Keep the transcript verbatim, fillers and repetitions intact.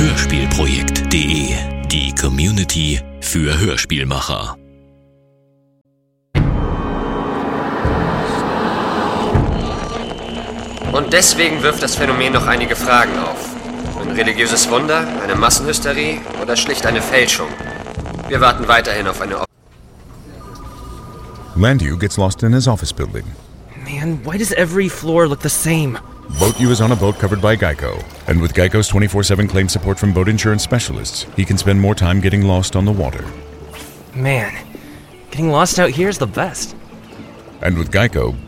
hörspielprojekt punkt de, die Community für Hörspielmacher. Und deswegen wirft das Phänomen noch einige Fragen auf. Ein religiöses Wunder, eine Massenhysterie oder schlicht eine Fälschung? Wir warten weiterhin auf eine... Landu gets lost in his office building. Man, why does every floor look the same? Boat U is on a boat covered by Geico. And with Geico's twenty-four seven claim support from boat insurance specialists, he can spend more time getting lost on the water. Man, getting lost out here is the best. And with Geico,